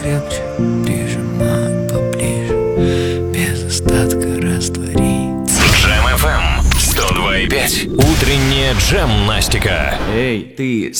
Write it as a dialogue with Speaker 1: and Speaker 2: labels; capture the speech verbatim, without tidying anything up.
Speaker 1: крепче, прижимай поближе, без остатка растворить.
Speaker 2: Джем эф эм сто два и пять. Утреннее Джем Настика.
Speaker 3: Эй, ты